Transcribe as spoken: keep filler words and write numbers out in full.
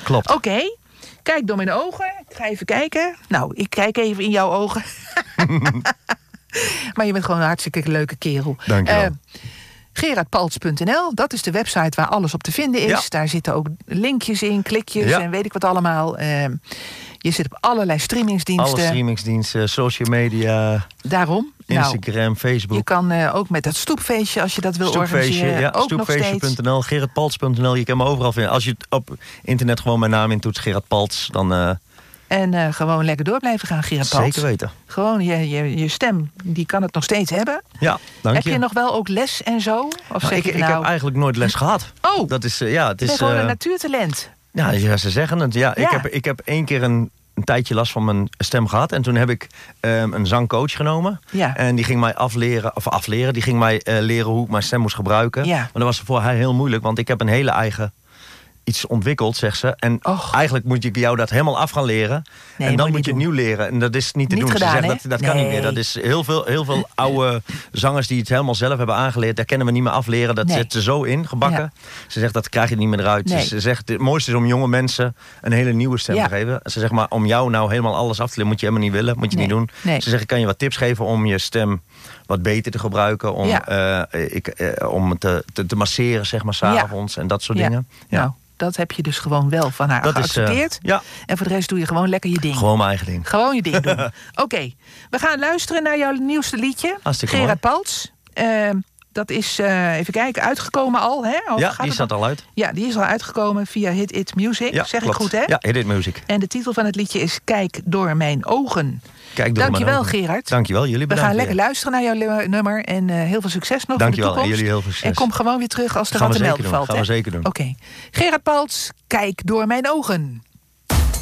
Klopt. Oké, okay. Kijk door mijn ogen. Ik ga even kijken. Nou, ik kijk even in jouw ogen. Maar je bent gewoon een hartstikke leuke kerel. Dank je wel. Uh, Gerard Paltz punt n l, dat is de website waar alles op te vinden is. Ja. Daar zitten ook linkjes in, klikjes ja. en weet ik wat allemaal. Uh, je zit op allerlei streamingsdiensten. Alle streamingsdiensten, social media. Daarom. Instagram, nou, Facebook. Je kan uh, ook met dat stoepfeestje, als je dat wil organiseren. Ja, ook stoepfeestje punt n l, Gerard Paltz punt n l. Je kan me overal vinden. Als je op internet gewoon mijn naam intoetst, Gerard Paltz, dan... Uh, En uh, gewoon lekker door blijven gaan, Gerard Paltz. Zeker weten. Gewoon je, je, je stem, die kan het nog steeds hebben. Ja, dank heb je. je nog wel ook les en zo? Of nou, ik, je ik nou... heb eigenlijk nooit les gehad. Oh, dat is, uh, ja, het is ben gewoon uh, een natuurtalent. Ja, ja, ze zeggen het. Ja, ja. Ik, heb, ik heb één keer een, een tijdje last van mijn stem gehad. En toen heb ik um, een zangcoach genomen. Ja. En die ging mij afleren, of afleren. Die ging mij uh, leren hoe ik mijn stem moest gebruiken. Ja. Maar dat was voor haar heel moeilijk, want ik heb een hele eigen... iets ontwikkeld, zegt ze. En Och. eigenlijk moet ik jou dat helemaal af gaan leren. Nee, en dan moet moet je het nieuw leren. En dat is niet te niet doen. Gedaan, ze zegt, dat, dat kan nee. niet meer. Dat is heel veel, heel veel oude zangers die het helemaal zelf hebben aangeleerd. Daar kunnen we niet meer afleren. Dat nee. zit er zo in, gebakken. Ja. Ze zegt, dat krijg je niet meer eruit. Nee. Ze zegt, het mooiste is om jonge mensen een hele nieuwe stem ja. te geven. Ze zegt, maar om jou nou helemaal alles af te leren, moet je helemaal niet willen. Moet je nee. niet doen. Nee. Ze zegt, ik kan je wat tips geven om je stem wat beter te gebruiken. Om, ja. uh, ik, uh, om te, te, te masseren, zeg maar, 's avonds. Ja. En dat soort ja. dingen. Ja. Nou. Dat heb je dus gewoon wel van haar dat geaccepteerd. Is, uh, ja. En voor de rest doe je gewoon lekker je ding. Gewoon mijn eigen ding. Gewoon je ding doen. Oké, okay. We gaan luisteren naar jouw nieuwste liedje. Hartstikke Gerard mooi. Paltz. Uh, dat is, uh, even kijken, uitgekomen al. Hè? Of ja, die staat al uit. Ja, die is al uitgekomen via Hit It Music. Ja, zeg klopt. ik goed, hè? Ja, Hit It Music. En de titel van het liedje is Kijk door mijn ogen. Kijk door Dankjewel, mijn ogen. Gerard. Dankjewel, jullie bedankt. We gaan lekker weer. luisteren naar jouw nummer. En uh, heel veel succes nog Dankjewel, voor de toekomst. en jullie heel veel succes. En kom gewoon weer terug als er gaan wat te we melden doen. valt. Gaan hè? we zeker doen. Oké. Okay. Gerard Paltz, Kijk door mijn ogen.